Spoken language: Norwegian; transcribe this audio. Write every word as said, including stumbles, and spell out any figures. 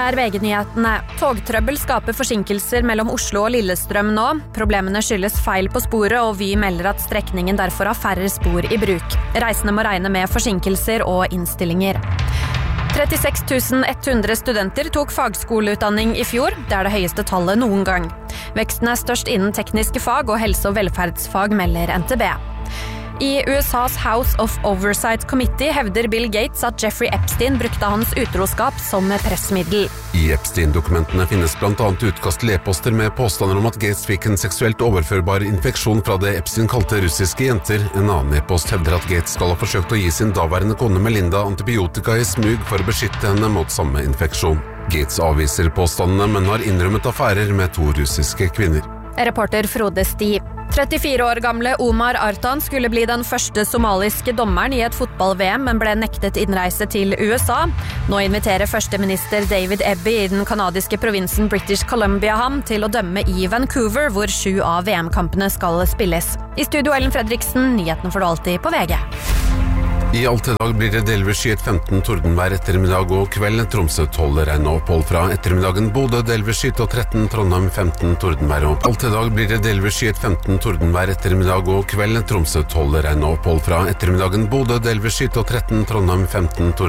er V G-nyhetene. Togtrøbbel skaper forsinkelser mellom Oslo og Lillestrøm nå. Problemene skyldes feil på sporet, og Vy melder at strekningen derfor har færre spor i bruk. Reisende må regne med forsinkelser og innstillinger. trettiseks tusen ett hundre studenter tok fagskoleutdanning i fjor. Det er det høyeste tallet noen gang. Veksten er størst innen tekniske fag og helse- og velferdsfag, melder N T B. I U S A's House of Oversight Committee hevder Bill Gates at Jeffrey Epstein brukte hans utroskap som pressmiddel. I Epstein-dokumentene finnes blant annet utkast til e-poster med påstander om at Gates fikk en seksuelt overførbar infeksjon fra det Epstein kalte russiske jenter. En annen e-post hevder at Gates skal ha forsøkt å gi sin daværende kone Melinda antibiotika i smug for å beskytte henne mot samme infeksjon. Gates avviser påstandene, men har innrømmet affærer med to russiske kvinner. Reporter Frode Sti. trettifire år gamle Omar Artan skulle bli den første somaliske dommeren i et fotball-V M, men ble nektet innreise til U S A. Nå inviterer førsteminister David Eby i den kanadiske provinsen British Columbia ham til å dømme i Vancouver, hvor sju av V M-kampene skal spilles. I studio Ellen Fredriksen, nyhetene får du alltid på V G. I alt i dag blir det delvis skyet femten tordenvær ettermiddag og kveld. Tromsø tolv regn og opphold fra ettermiddagen. Bodø delvis skyet og tretten, Trondheim femten tordenvær og alt i dag blir det delvis skyet femten tordenvær ettermiddag og kveld. Tromsø tolv regn og opphold fra ettermiddagen. Bodø delvis skyet og tretten, Trondheim femten tordenvær.